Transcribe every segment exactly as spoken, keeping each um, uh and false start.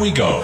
we go.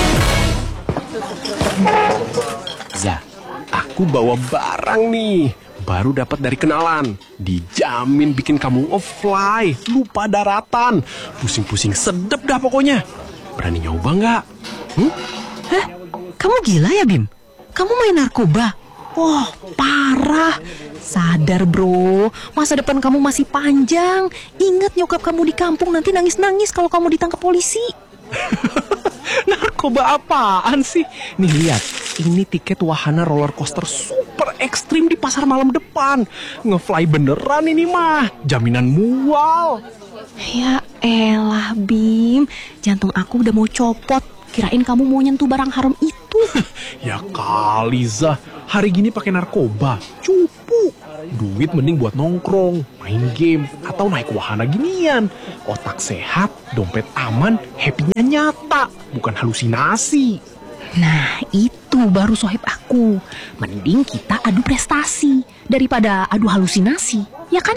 Za, aku bawa barang nih. Baru dapat dari kenalan. Dijamin bikin kamu off-fly, lupa daratan. Pusing-pusing sedep dah pokoknya. Berani nyoba nggak? Hmm? Hah? Kamu gila ya, Bim? Kamu main narkoba? Wah, parah. Sadar, bro. Masa depan kamu masih panjang. Ingat nyokap kamu di kampung nanti nangis-nangis kalau kamu ditangkap polisi. Narkoba apaan sih? Nih lihat, ini tiket wahana roller coaster super ekstrim di pasar malam depan. Ngefly beneran ini mah, jaminan mual. Ya elah, Bim. Jantung aku udah mau copot. Kirain kamu mau nyentuh barang haram itu. Ya kali, Zah. Hari gini pakai narkoba, cupu. Duit mending buat nongkrong, main game, atau naik wahana ginian. Otak sehat, dompet aman, happy-nya nyata, bukan halusinasi. Nah, itu baru sohib aku. Mending kita adu prestasi daripada adu halusinasi, ya kan?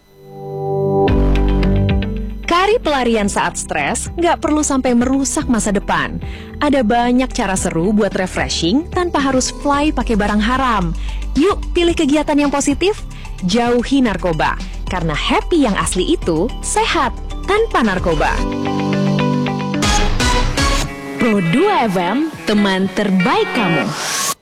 Cari pelarian saat stres nggak perlu sampai merusak masa depan. Ada banyak cara seru buat refreshing tanpa harus fly pakai barang haram. Yuk pilih kegiatan yang positif, jauhi narkoba. Karena happy yang asli itu sehat tanpa narkoba. Pro dua F M, teman terbaik kamu.